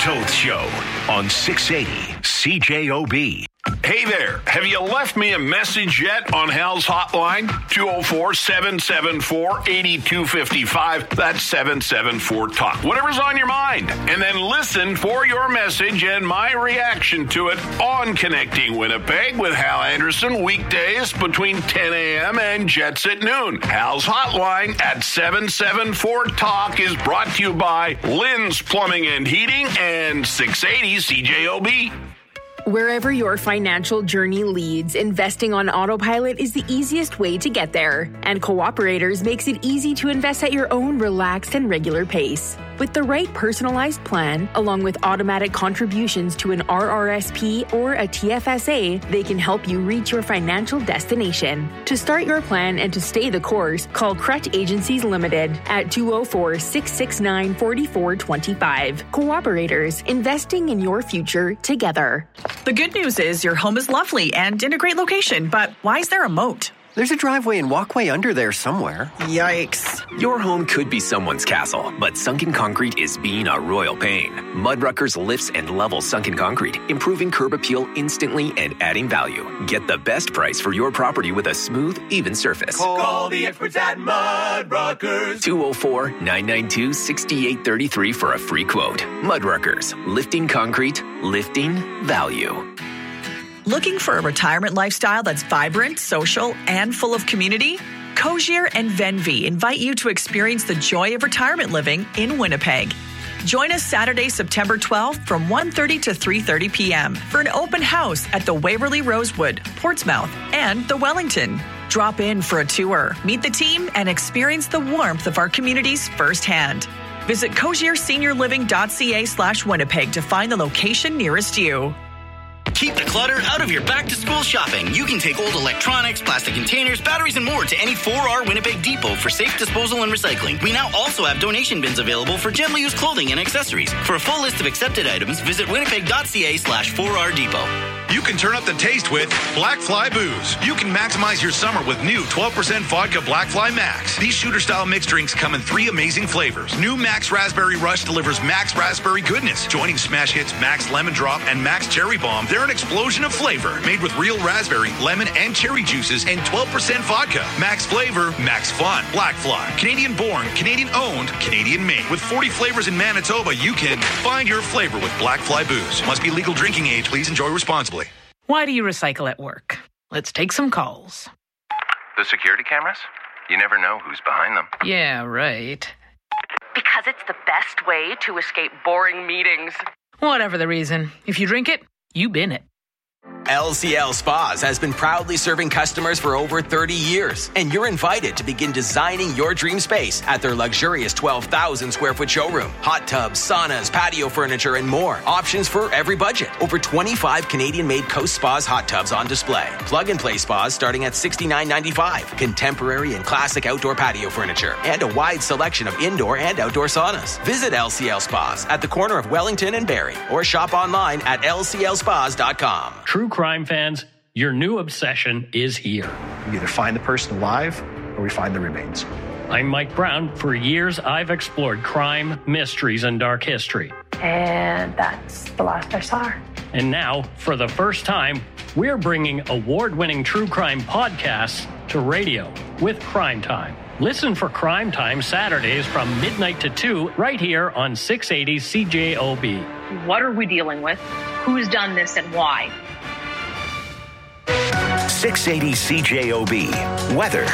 Toth Show on 680 CJOB. Hey there, have you left me a message yet on Hal's hotline? 204-774-8255. That's 774-TALK. Whatever's on your mind. And then listen for your message and my reaction to it on Connecting Winnipeg with Hal Anderson, weekdays between 10 a.m. and Jets at noon. Hal's hotline at 774-TALK is brought to you by Lynn's Plumbing and Heating and 680 CJOB. Wherever your financial journey leads, investing on autopilot is the easiest way to get there. And Cooperators makes it easy to invest at your own relaxed and regular pace. With the right personalized plan, along with automatic contributions to an RRSP or a TFSA, they can help you reach your financial destination. To start your plan and to stay the course, call Crutch Agencies Limited at 204-669-4425. Cooperators, investing in your future together. The good news is your home is lovely and in a great location, but why is there a moat? There's a driveway and walkway under there somewhere. Yikes. Your home could be someone's castle, but sunken concrete is being a royal pain. Mudruckers lifts and levels sunken concrete, improving curb appeal instantly and adding value. Get the best price for your property with a smooth, even surface. Call the experts at Mudruckers. 204-992-6833 for a free quote. Mudruckers, lifting concrete, lifting value. Looking for a retirement lifestyle that's vibrant, social, and full of community? Cozier and Venvy invite you to experience the joy of retirement living in Winnipeg. Join us Saturday, September 12th from 1:30 to 3:30 p.m. for an open house at the Waverly Rosewood, Portsmouth, and the Wellington. Drop in for a tour, meet the team, and experience the warmth of our communities firsthand. Visit cozierseniorliving.ca/Winnipeg to find the location nearest you. Keep the clutter out of your back-to-school shopping. You can take old electronics, plastic containers, batteries, and more to any 4R Winnipeg depot for safe disposal and recycling. We now also have donation bins available for gently used clothing and accessories. For a full list of accepted items, visit winnipeg.ca/4R depot. You can turn up the taste with Black Fly Booze. You can maximize your summer with new 12% vodka Black Fly Max. These shooter-style mixed drinks come in 3 amazing flavors. New Max Raspberry Rush delivers Max Raspberry goodness. Joining smash hits Max Lemon Drop and Max Cherry Bomb, they're an explosion of flavor. Made with real raspberry, lemon, and cherry juices and 12% vodka. Max flavor, max fun. Black Fly. Canadian-born, Canadian-owned, Canadian-made. With 40 flavors in Manitoba, you can find your flavor with Black Fly Booze. Must be legal drinking age. Please enjoy responsibly. Why do you recycle at work? Let's take some calls. The security cameras? You never know who's behind them. Yeah, right. Because it's the best way to escape boring meetings. Whatever the reason, if you drink it, you bin it. LCL Spas has been proudly serving customers for over 30 years, and you're invited to begin designing your dream space at their luxurious 12,000 square foot showroom. Hot tubs, saunas, patio furniture, and more. Options for every budget. Over 25 Canadian-made Coast Spas hot tubs on display. Plug-and-play spas starting at $69.95. Contemporary and classic outdoor patio furniture, and a wide selection of indoor and outdoor saunas. Visit LCL Spas at the corner of Wellington and Barrie, or shop online at lclspas.com. True crime fans, your new obsession is here. We either find the person alive or we find the remains. I'm Mike Brown. For years, I've explored crime, mysteries, and dark history. And that's the last I saw her. And now, for the first time, we're bringing award-winning true crime podcasts to radio with Crime Time. Listen for Crime Time Saturdays from midnight to 2 right here on 680 CJOB. What are we dealing with? Who's done this and why? 680 CJOB. Weather.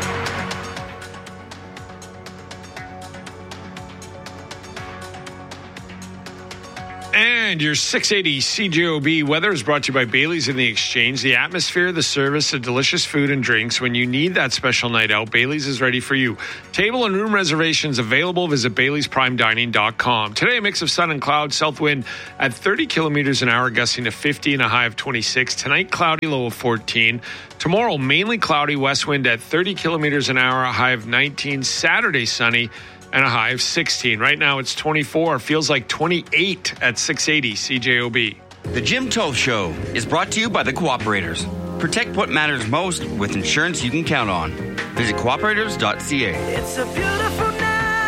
And your 680 CJOB weather is brought to you by Bailey's in the Exchange. The atmosphere, the service, the delicious food and drinks. When you need that special night out, Bailey's is ready for you. Table and room reservations available. Visit Bailey'sPrimeDining.com. Today, a mix of sun and cloud. South wind at 30 kilometers an hour, gusting to 50 and a high of 26. Tonight, cloudy, low of 14. Tomorrow, mainly cloudy, west wind at 30 kilometers an hour, a high of 19. Saturday, sunny, and a high of 16. Right now, it's 24. Feels like 28 at 680 CJOB. The Jim Toth Show is brought to you by the Cooperators. Protect what matters most with insurance you can count on. Visit cooperators.ca. It's a beautiful night.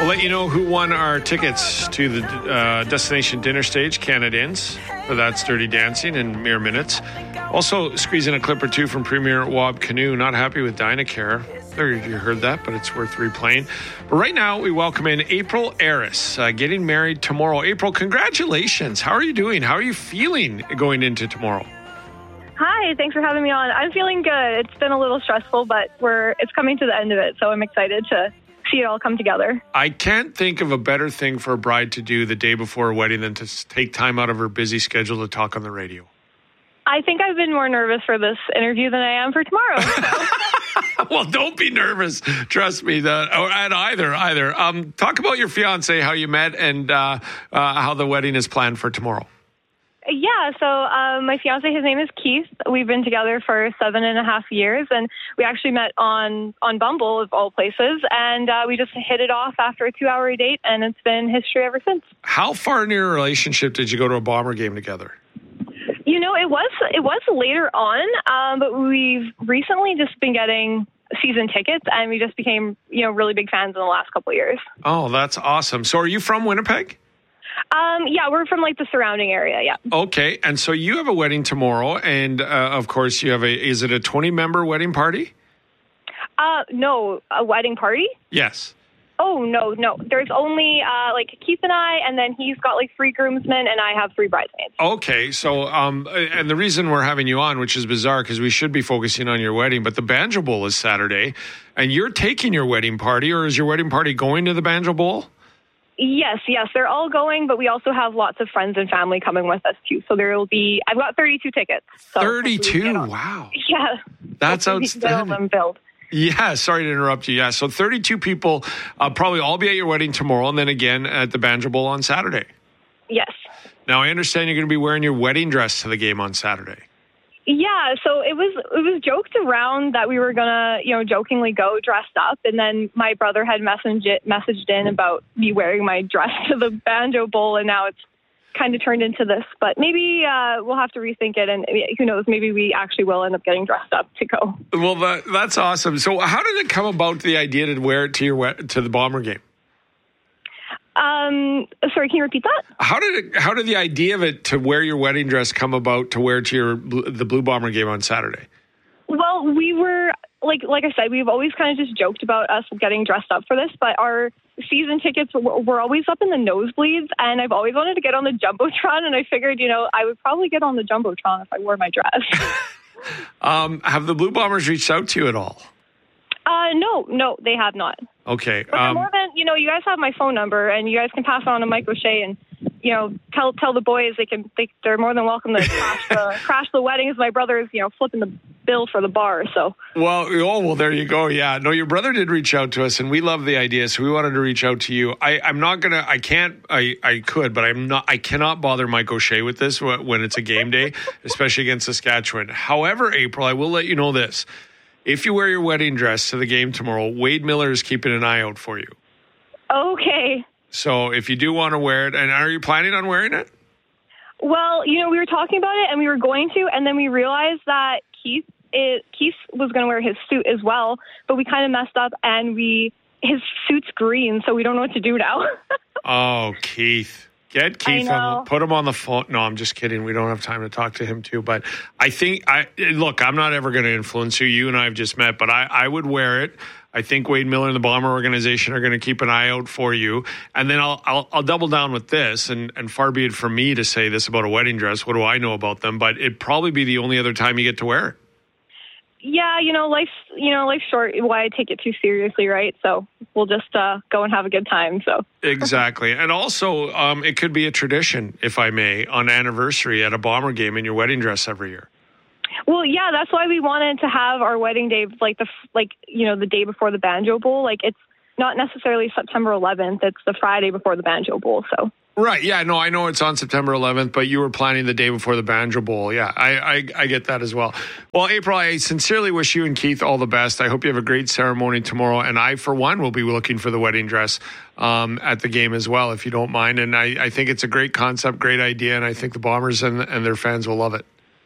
We'll let you know who won our tickets to the Destination Dinner Stage, Canada Inns, for That's Dirty Dancing in mere minutes. Also, squeeze in a clip or two from Premier Wab Canoe. Not happy with Dynacare. You heard that, but it's worth replaying. But right now, we welcome in April Aris, getting married tomorrow. April, congratulations. How are you doing? How are you feeling going into tomorrow? Hi, thanks for having me on. I'm feeling good. It's been a little stressful, but it's coming to the end of it, so I'm excited to see it all come together. I can't think of a better thing for a bride to do the day before a wedding than to take time out of her busy schedule to talk on the radio. I think I've been more nervous for this interview than I am for tomorrow. Well, don't be nervous. Trust me. Either. Talk about your fiance, how you met, and how the wedding is planned for tomorrow. Yeah, so my fiance, his name is Keith. We've been together for 7.5 years, and we actually met on Bumble, of all places, and we just hit it off after a 2-hour date, and it's been history ever since. How far in your relationship did you go to a Bomber game together? You know, it was later on, but we've recently just been getting season tickets, and we just became, really big fans in the last couple of years. Oh, that's awesome. So are you from Winnipeg? Yeah, we're from the surrounding area, yeah. Okay, and so you have a wedding tomorrow, and of course you have is it a 20-member wedding party? No, a wedding party? Yes. Oh, no. There's only Keith and I, and then he's got 3 groomsmen, and I have 3 bridesmaids. Okay, so and the reason we're having you on, which is bizarre because we should be focusing on your wedding, but the Banjo Bowl is Saturday, and you're taking your wedding party, or is your wedding party going to the Banjo Bowl? Yes, they're all going, but we also have lots of friends and family coming with us too. So I've got 32 tickets. So 32? Wow. Yeah. That's outstanding. Yeah, sorry to interrupt you. Yeah, so 32 people probably all be at your wedding tomorrow, and then again at the Banjo Bowl on Saturday. Yes. Now, I understand you're going to be wearing your wedding dress to the game on Saturday. Yeah, so it was joked around that we were gonna, jokingly go dressed up, and then my brother had messaged in about me wearing my dress to the Banjo Bowl, and now it's kind of turned into this. But maybe we'll have to rethink it, and who knows? Maybe we actually will end up getting dressed up to go. Well, that's awesome. So, how did it come about, the idea to wear it to the Bomber game? Sorry, can you repeat that? How did the idea of it to wear your wedding dress come about to wear to the Blue Bomber game on Saturday? Well, we were, like I said, we've always kind of just joked about us getting dressed up for this, but our season tickets were always up in the nosebleeds, and I've always wanted to get on the Jumbotron, and I figured, I would probably get on the Jumbotron if I wore my dress. Have the Blue Bombers reached out to you at all? No, they have not. Okay. But more than, you guys have my phone number, and you guys can pass it on to Mike O'Shea, and, tell the boys they're more than welcome to crash the weddings. My brother's, flipping the bill for the bar, so. Well, there you go. Yeah. No, your brother did reach out to us, and we love the idea, so we wanted to reach out to you. I cannot bother Mike O'Shea with this when it's a game day, especially against Saskatchewan. However, April, I will let you know this. If you wear your wedding dress to the game tomorrow, Wade Miller is keeping an eye out for you. Okay. So if you do want to wear it, and are you planning on wearing it? Well, we were talking about it, and we were going to, and then we realized that Keith was going to wear his suit as well, but we kind of messed up, and his suit's green, so we don't know what to do now. Oh, Keith. Get Keith on, put him on the phone. No, I'm just kidding. We don't have time to talk to him too. But I think, I'm not ever going to influence who you and I have just met, but I would wear it. I think Wade Miller and the Bomber organization are going to keep an eye out for you. And then I'll double down with this, and far be it from me to say this about a wedding dress. What do I know about them? But it'd probably be the only other time you get to wear it. Yeah, life's short. Why take it too seriously, right? So we'll just go and have a good time. So exactly, and also it could be a tradition, if I may, on anniversary at a Bomber game in your wedding dress every year. Well, yeah, that's why we wanted to have our wedding day the day before the Banjo Bowl. It's not necessarily September 11th; it's the Friday before the Banjo Bowl. So. Right. Yeah. No, I know it's on September 11th, but you were planning the day before the Banjo Bowl. Yeah, I get that as well. Well, April, I sincerely wish you and Keith all the best. I hope you have a great ceremony tomorrow. And I, for one, will be looking for the wedding dress at the game as well, if you don't mind. And I think it's a great concept, great idea. And I think the Bombers and their fans will love it.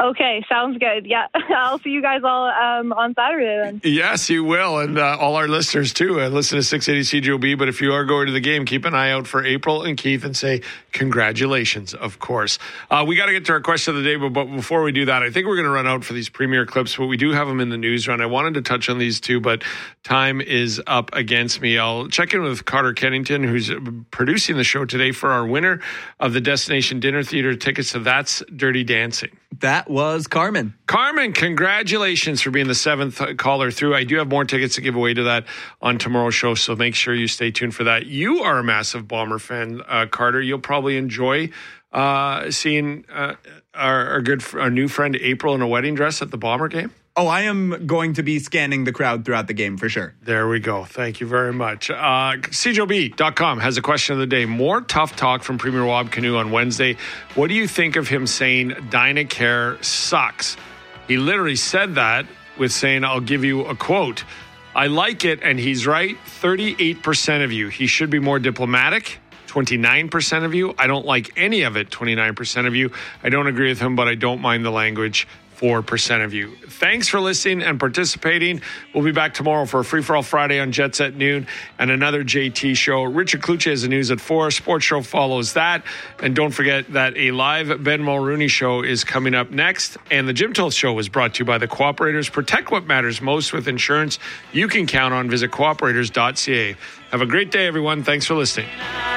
Okay, sounds good. Yeah, I'll see you guys all on Saturday then. Yes, you will. And all our listeners, too. Listen to 680 CJOB. But if you are going to the game, keep an eye out for April and Keith and say congratulations, of course. We got to get to our question of the day. But before we do that, I think we're going to run out for these premier clips. But we do have them in the news run. I wanted to touch on these two, but time is up against me. I'll check in with Carter Kennington, who's producing the show today, for our winner of the Destination Dinner Theater tickets to That's Dirty Dancing. That was Carmen. Carmen, congratulations for being the 7th caller through. I do have more tickets to give away to that on tomorrow's show, so make sure you stay tuned for that. You are a massive Bomber fan, Carter. You'll probably enjoy seeing our new friend April in a wedding dress at the Bomber game. Oh, I am going to be scanning the crowd throughout the game for sure. There we go. Thank you very much. CJOB.com has a question of the day. More tough talk from Premier Wab Kinew on Wednesday. What do you think of him saying Dynacare sucks? He literally said that with saying, I'll give you a quote. I like it, and he's right. 38% of you. He should be more diplomatic. 29% of you. I don't like any of it. 29% of you. I don't agree with him, but I don't mind the language. 4% of you. Thanks for listening and participating. We'll be back tomorrow for a Free-for-All Friday on Jets at noon and another JT show. Richard Kluche has the news at 4. Sports show follows that. And don't forget that a live Ben Mulrooney show is coming up next. And the Jim Toth show is brought to you by the Cooperators. Protect what matters most with insurance you can count on. Visit cooperators.ca. Have a great day, everyone. Thanks for listening.